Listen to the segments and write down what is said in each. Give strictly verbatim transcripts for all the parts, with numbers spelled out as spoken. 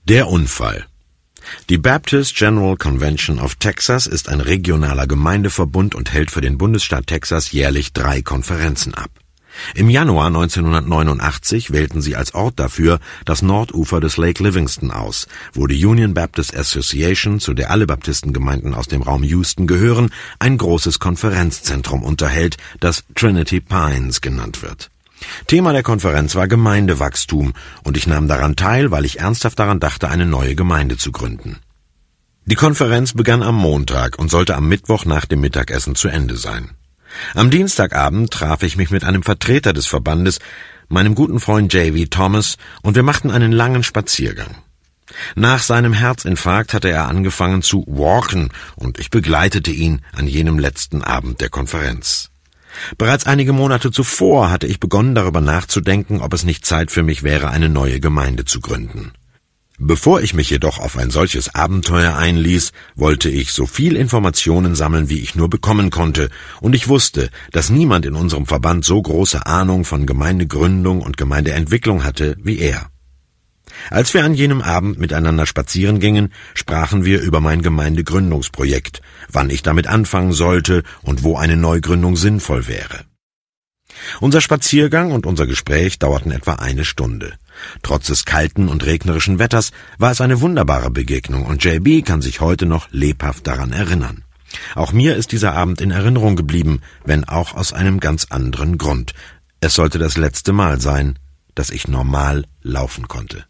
Der Unfall. Die Baptist General Convention of Texas ist ein regionaler Gemeindeverbund und hält für den Bundesstaat Texas jährlich drei Konferenzen ab. Im Januar neunzehnhundertneunundachtzig wählten sie als Ort dafür das Nordufer des Lake Livingston aus, wo die Union Baptist Association, zu der alle Baptistengemeinden aus dem Raum Houston gehören, ein großes Konferenzzentrum unterhält, das Trinity Pines genannt wird. Thema der Konferenz war Gemeindewachstum, und ich nahm daran teil, weil ich ernsthaft daran dachte, eine neue Gemeinde zu gründen. Die Konferenz begann am Montag und sollte am Mittwoch nach dem Mittagessen zu Ende sein. Am Dienstagabend traf ich mich mit einem Vertreter des Verbandes, meinem guten Freund J V Thomas, und wir machten einen langen Spaziergang. Nach seinem Herzinfarkt hatte er angefangen zu walken, und ich begleitete ihn an jenem letzten Abend der Konferenz. Bereits einige Monate zuvor hatte ich begonnen, darüber nachzudenken, ob es nicht Zeit für mich wäre, eine neue Gemeinde zu gründen. Bevor ich mich jedoch auf ein solches Abenteuer einließ, wollte ich so viel Informationen sammeln, wie ich nur bekommen konnte, und ich wusste, dass niemand in unserem Verband so große Ahnung von Gemeindegründung und Gemeindeentwicklung hatte wie er. Als wir an jenem Abend miteinander spazieren gingen, sprachen wir über mein Gemeindegründungsprojekt, wann ich damit anfangen sollte und wo eine Neugründung sinnvoll wäre. Unser Spaziergang und unser Gespräch dauerten etwa eine Stunde. Trotz des kalten und regnerischen Wetters war es eine wunderbare Begegnung, und J B kann sich heute noch lebhaft daran erinnern. Auch mir ist dieser Abend in Erinnerung geblieben, wenn auch aus einem ganz anderen Grund. Es sollte das letzte Mal sein, dass ich normal laufen konnte.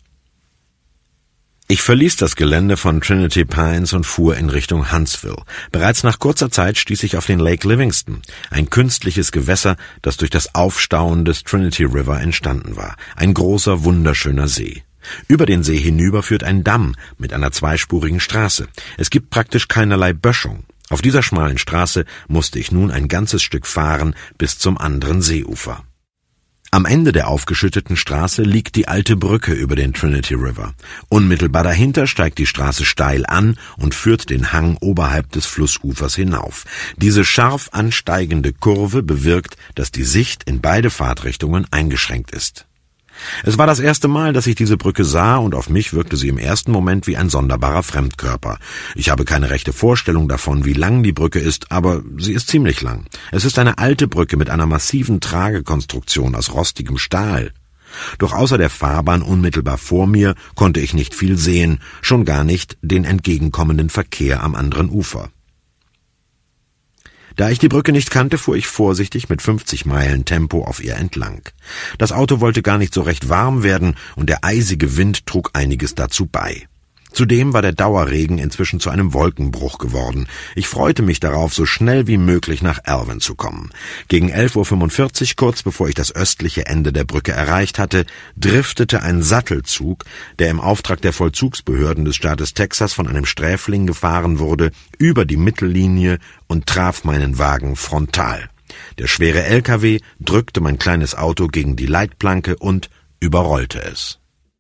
Ich verließ das Gelände von Trinity Pines und fuhr in Richtung Huntsville. Bereits nach kurzer Zeit stieß ich auf den Lake Livingston, ein künstliches Gewässer, das durch das Aufstauen des Trinity River entstanden war. Ein großer, wunderschöner See. Über den See hinüber führt ein Damm mit einer zweispurigen Straße. Es gibt praktisch keinerlei Böschung. Auf dieser schmalen Straße musste ich nun ein ganzes Stück fahren bis zum anderen Seeufer. Am Ende der aufgeschütteten Straße liegt die alte Brücke über den Trinity River. Unmittelbar dahinter steigt die Straße steil an und führt den Hang oberhalb des Flussufers hinauf. Diese scharf ansteigende Kurve bewirkt, dass die Sicht in beide Fahrtrichtungen eingeschränkt ist. Es war das erste Mal, dass ich diese Brücke sah, und auf mich wirkte sie im ersten Moment wie ein sonderbarer Fremdkörper. Ich habe keine rechte Vorstellung davon, wie lang die Brücke ist, aber sie ist ziemlich lang. Es ist eine alte Brücke mit einer massiven Tragekonstruktion aus rostigem Stahl. Doch außer der Fahrbahn unmittelbar vor mir konnte ich nicht viel sehen, schon gar nicht den entgegenkommenden Verkehr am anderen Ufer. Da ich die Brücke nicht kannte, fuhr ich vorsichtig mit fünfzig Meilen Tempo auf ihr entlang. Das Auto wollte gar nicht so recht warm werden, und der eisige Wind trug einiges dazu bei. Zudem war der Dauerregen inzwischen zu einem Wolkenbruch geworden. Ich freute mich darauf, so schnell wie möglich nach Alvin zu kommen. Gegen elf Uhr fünfundvierzig, kurz bevor ich das östliche Ende der Brücke erreicht hatte, driftete ein Sattelzug, der im Auftrag der Vollzugsbehörden des Staates Texas von einem Sträfling gefahren wurde, über die Mittellinie und traf meinen Wagen frontal. Der schwere L K W drückte mein kleines Auto gegen die Leitplanke und überrollte es.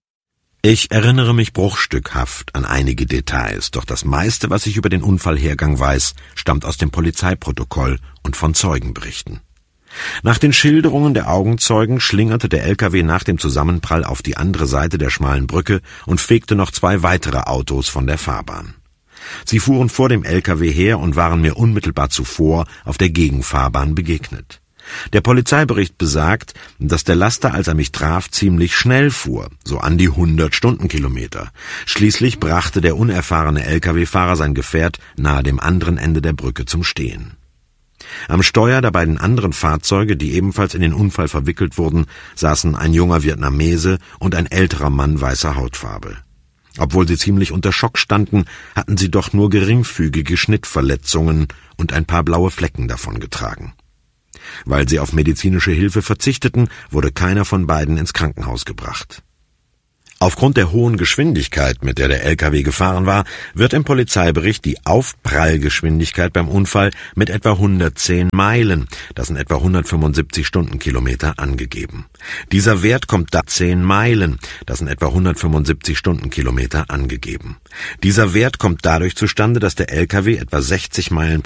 Ich erinnere mich bruchstückhaft an einige Details, doch das meiste, was ich über den Unfallhergang weiß, stammt aus dem Polizeiprotokoll und von Zeugenberichten. Nach den Schilderungen der Augenzeugen schlingerte der L K W nach dem Zusammenprall auf die andere Seite der schmalen Brücke und fegte noch zwei weitere Autos von der Fahrbahn. Sie fuhren vor dem L K W her und waren mir unmittelbar zuvor auf der Gegenfahrbahn begegnet. Der Polizeibericht besagt, dass der Laster, als er mich traf, ziemlich schnell fuhr, so an die hundert Stundenkilometer. Schließlich brachte der unerfahrene L K W-Fahrer sein Gefährt nahe dem anderen Ende der Brücke zum Stehen. Am Steuer der beiden anderen Fahrzeuge, die ebenfalls in den Unfall verwickelt wurden, saßen ein junger Vietnamese und ein älterer Mann weißer Hautfarbe. Obwohl sie ziemlich unter Schock standen, hatten sie doch nur geringfügige Schnittverletzungen und ein paar blaue Flecken davongetragen. Weil sie auf medizinische Hilfe verzichteten, wurde keiner von beiden ins Krankenhaus gebracht. Aufgrund der hohen Geschwindigkeit, mit der der L K W gefahren war, wird im Polizeibericht die Aufprallgeschwindigkeit beim Unfall mit etwa hundertzehn Meilen, das sind etwa hundertfünfundsiebzig Stundenkilometer, angegeben. Dieser Wert kommt da zehn Meilen, das sind etwa hundertfünfundsiebzig Stundenkilometer, angegeben. Dieser Wert kommt dadurch zustande, dass der L K W etwa sechzig Meilen